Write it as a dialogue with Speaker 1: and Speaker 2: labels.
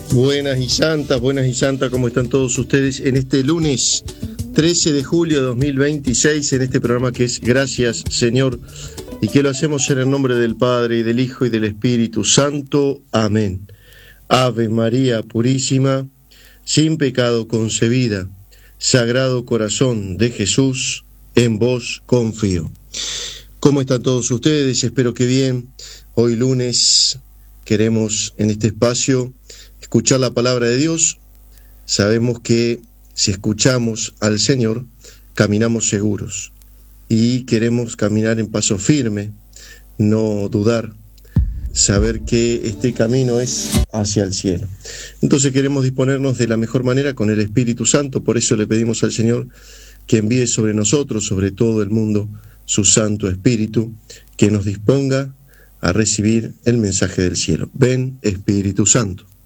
Speaker 1: Buenas y santas, ¿cómo están todos ustedes en este lunes 13 de julio de 2026, en este programa que es Gracias, Señor, y que lo hacemos en el nombre del Padre, y del Hijo, y del Espíritu Santo? Amén. Ave María Purísima, sin pecado concebida, Sagrado Corazón de Jesús, en vos confío. ¿Cómo están todos ustedes? Espero que bien. Hoy lunes queremos en este espacio escuchar la palabra de Dios. Sabemos que si escuchamos al Señor, caminamos seguros. Y queremos caminar en paso firme, no dudar, saber que este camino es hacia el cielo. Entonces queremos disponernos de la mejor manera con el Espíritu Santo. Por eso le pedimos al Señor que envíe sobre nosotros, sobre todo el mundo, su Santo Espíritu, que nos disponga a recibir el mensaje del cielo. Ven, Espíritu Santo.